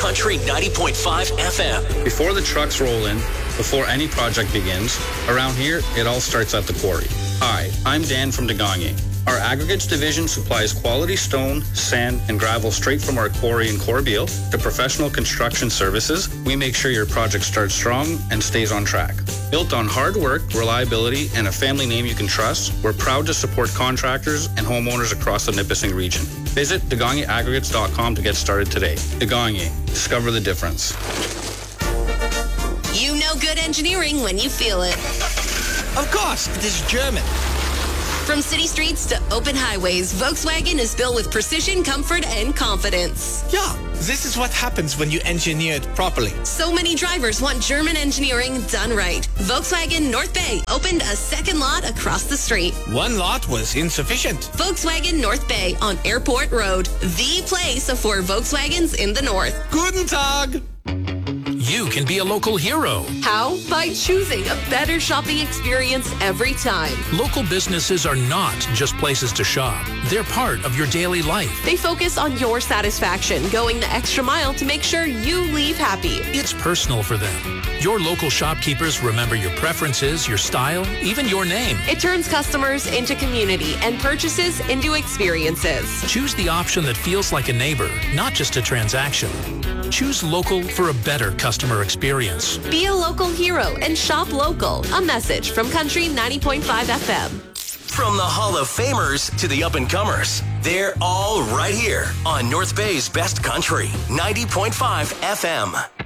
Country 90.5 FM. Before the trucks roll in, before any project begins, around here, it all starts at the quarry. Hi, I'm Dan from Deganye. Our aggregates division supplies quality stone, sand, and gravel straight from our quarry in Corbeil to professional construction services. We make sure your project starts strong and stays on track. Built on hard work, reliability, and a family name you can trust, we're proud to support contractors and homeowners across the Nipissing region. Visit DeganyeAggregates.com to get started today. Deganye, discover the difference. You know good engineering when you feel it. Of course, it is German. From city streets to open highways, Volkswagen is built with precision, comfort, and confidence. Yeah, this is what happens when you engineer it properly. So many drivers want German engineering done right. Volkswagen North Bay opened a second lot across the street. One lot was insufficient. Volkswagen North Bay on Airport Road, the place for Volkswagens in the north. Guten Tag! You can be a local hero. How? By choosing a better shopping experience every time. Local businesses are not just places to shop. They're part of your daily life. They focus on your satisfaction, going the extra mile to make sure you leave happy. It's personal for them. Your local shopkeepers remember your preferences, your style, even your name. It turns customers into community and purchases into experiences. Choose the option that feels like a neighbor, not just a transaction. Choose local for a better customer experience. Be a local hero and shop local. A message from Country 90.5 FM. From the Hall of Famers to the up-and-comers, they're all right here on North Bay's Best Country 90.5 FM.